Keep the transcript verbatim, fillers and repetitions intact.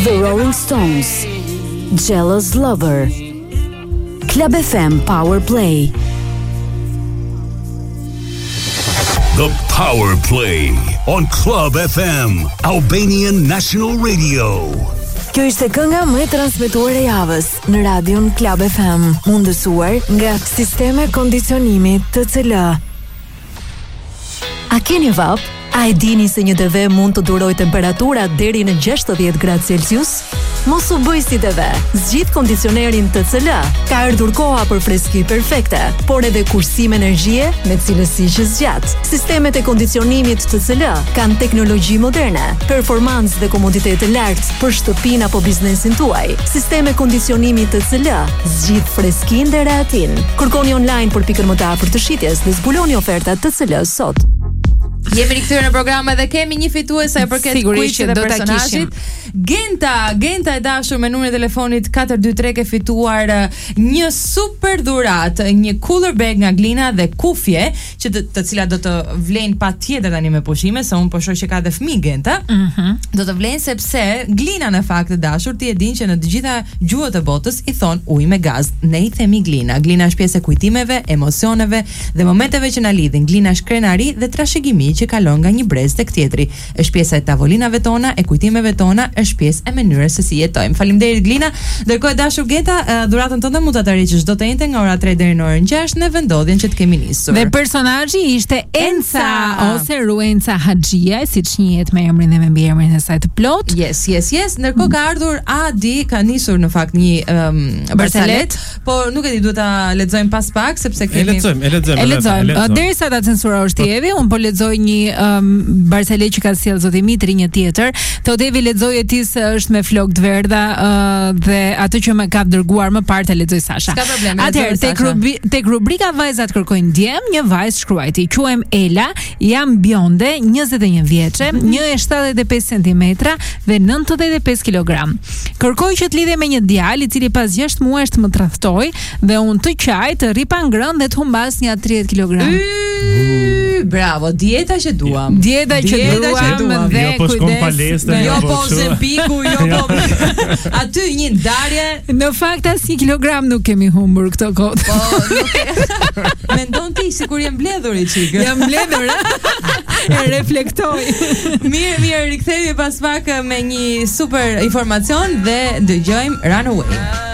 The Rolling Stones, Jealous Lover. Club F M Power Play. The Power Play on Club F M, Albanian National Radio. Kjo ishte kënga më e transmetuar e javës në radion Club F M, mundësuar nga Sisteme Kondicionimi T C L. A keni vap? A e dini se një T V mund të duroj temperatura deri në gjashtëdhjetë gradë Celsius? Mos u bëj si T V. Zgjidh kondicionerin T C L. Ka ardhur koha për freski perfekte, por edhe kursim energjie me cilësi që zgjat. Sistemet e kondicionimit T C L kanë teknologji moderne, performancë dhe komoditet të lartë për shtëpinë apo biznesin tuaj. Sisteme kondicionimi T C L zgjidh freskinë dhe rehatin. Kërkoni online për pikën më të afërt të shitjes dhe zbuloni ofertat T C L sot. Jemi rikthyer në program edhe kemi një fituese e përket kuicit dhe personazhit. Genta, Genta e dashur me numrin e telefonit katër dy tre ke fituar një super dhuratë, një cooler bag nga Glina dhe kufje, që të, të cilat do të vlejnë patjetër tani me pushime, se unë po shoh që ka dhe fëmijë Genta. Mhm. Do të vlejnë sepse Glina në fakt e dashur ti e din që në të gjitha gjuhët e botës i thon ujë me gaz. Ne i themi Glina. Glina është pjesë e kujtimeve, emocioneve dhe momenteve që na lidhin. Glina është krenari dhe trashëgimi që kalon nga një brez tek tjetri. Është pjesa e tavolinave tona, e kujtimeve tona, është pjesë e mënyrës se si jetojmë. Faleminderit Glina. Ndërkohë dashur Geta, dhuratën tënde mund ta tërheqësh çdo të njëjtën nga ora tre deri në orën gjashtë në vendodhjen që të kemi nisur. Dhe personazhi ishte Enca ose Ruenca Haxhia, siç njihet me emrin dhe me mbiemrin e saj të plot. Yes, yes, yes. Ndërkohë ka ardhur Adi, ka nisur në fakt një um, barcelet, por nuk e di, duhet ta lexojmë pas pak sepse kemi. E lexojmë, e lexojmë. E lexojmë. Derisa ta censurosh ti Evi, un po lexoj një um, barcelet që ka sjell zoti Mitri, një tjetër. Thodevi lexoj ti se është me flokë të verdha uh, dhe atë që më ka dërguar më parë të lexoj Sasha. Ka probleme. Atëherë tek, rubi, tek rubrika vajzat kërkojnë djem, një vajzë shkruaj ti quhem Ela, jam bjonde, njëzet e një vjeçe, një e shtatëdhjetë e pesë centimetra dhe nëntëdhjetë e pesë kilogram. Kërkoj që të lidhe me një djalë i cili pas gjashtë muajsh të më tradhtoj dhe unë të qaj të rri pa ngrënë dhe të humbas një tridhjetë kilogram. Y, bravo, dieta që duam. Dieta që Dieta që duam duam. dhe Jo po shkon kujdes. palestre, Jo po kështu. zempiku, jo po. Aty një ndarje. Në fakt as një kilogram nuk kemi humbur këto kohë. Po, nuk e. Mendon ti sikur je mbledhur i çikë. Jam mbledhur. E reflektoj. Mirë, mirë, rikthehemi pas pak me një super informacion dhe dëgjojmë Runaway.